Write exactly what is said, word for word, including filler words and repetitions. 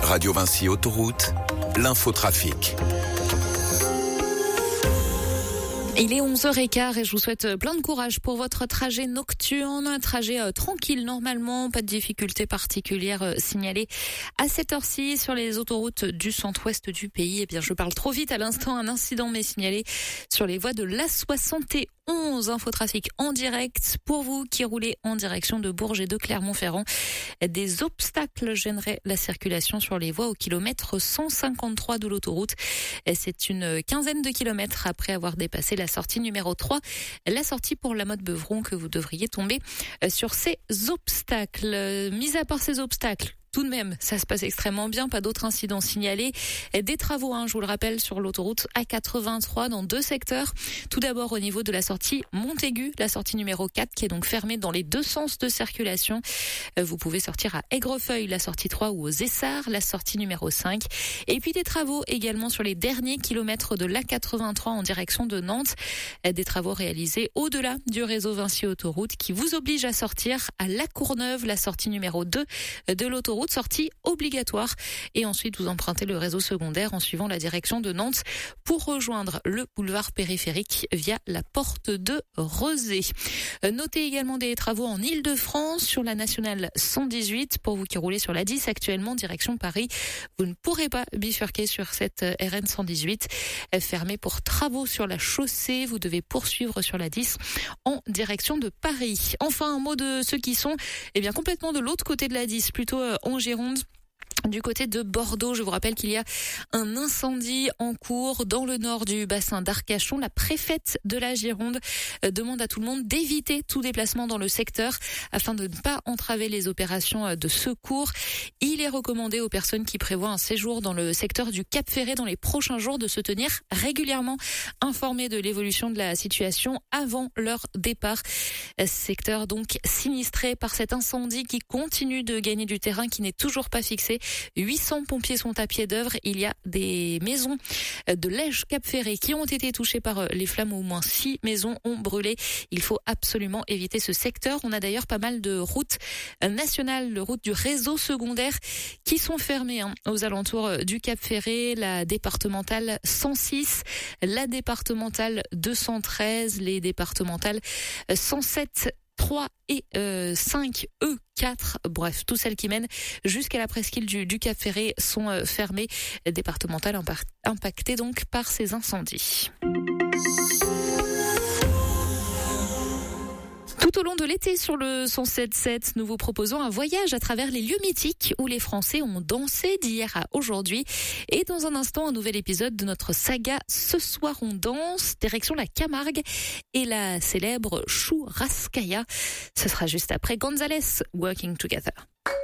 Radio Vinci Autoroute, l'infotrafic. Il est onze heures quinze et je vous souhaite plein de courage pour votre trajet nocturne, un trajet euh, tranquille normalement, pas de difficultés particulières euh, signalées à cette heure-ci sur les autoroutes du centre-ouest du pays. Eh bien, je parle trop vite à l'instant, un incident m'est signalé sur les voies de l'A soixante et onze. Infotrafic en direct pour vous qui roulez en direction de Bourges et de Clermont-Ferrand. Des obstacles gêneraient la circulation sur les voies au kilomètre cent cinquante-trois de l'autoroute. C'est une quinzaine de kilomètres après avoir dépassé la sortie numéro trois, la sortie pour la Motte Beuvron, que vous devriez tomber sur ces obstacles. Mis à part ces obstacles, tout de même, ça se passe extrêmement bien, pas d'autres incidents signalés. Des travaux, hein, je vous le rappelle, sur l'autoroute A quatre-vingt-trois dans deux secteurs. Tout d'abord au niveau de la sortie Montaigu, la sortie numéro quatre qui est donc fermée dans les deux sens de circulation. Vous pouvez sortir à Aigrefeuille, la sortie trois, ou aux Essarts, la sortie numéro cinq. Et puis des travaux également sur les derniers kilomètres de l'A quatre-vingt-trois en direction de Nantes. Des travaux réalisés au-delà du réseau Vinci Autoroute qui vous obligent à sortir à La Courneuve, la sortie numéro deux de l'autoroute. Sortie obligatoire, et ensuite vous empruntez le réseau secondaire en suivant la direction de Nantes pour rejoindre le boulevard périphérique via la porte de Rezé. Notez également des travaux en Île-de-France sur la nationale cent dix-huit. Pour vous qui roulez sur la dix actuellement direction Paris, vous ne pourrez pas bifurquer sur cette R N cent dix-huit fermée pour travaux sur la chaussée. Vous devez poursuivre sur la dix en direction de Paris. Enfin, un mot de ceux qui sont eh bien complètement de l'autre côté de la dix, plutôt en Gironde. Du côté de Bordeaux, je vous rappelle qu'il y a un incendie en cours dans le nord du bassin d'Arcachon. La préfète de la Gironde demande à tout le monde d'éviter tout déplacement dans le secteur afin de ne pas entraver les opérations de secours. Il est recommandé aux personnes qui prévoient un séjour dans le secteur du Cap Ferret dans les prochains jours de se tenir régulièrement informés de l'évolution de la situation avant leur départ. Secteur donc sinistré par cet incendie qui continue de gagner du terrain, qui n'est toujours pas fixé. huit cents pompiers sont à pied d'œuvre. Il y a des maisons de Lège Cap Ferret qui ont été touchées par les flammes. Au moins six maisons ont brûlé. Il faut absolument éviter ce secteur. On a d'ailleurs pas mal de routes nationales, de routes du réseau secondaire qui sont fermées hein, aux alentours du Cap Ferret. La départementale cent six, la départementale deux cent treize, les départementales cent sept, trois et euh, cinq, E quatre, bref, toutes celles qui mènent jusqu'à la presqu'île du, du Cap Ferret sont euh, fermées, départementales impactées donc par ces incendies. Tout au long de l'été sur le cent sept sept, nous vous proposons un voyage à travers les lieux mythiques où les Français ont dansé d'hier à aujourd'hui. Et dans un instant, un nouvel épisode de notre saga Ce soir on danse, direction la Camargue et la célèbre Churrascaria. Ce sera juste après González, Working Together.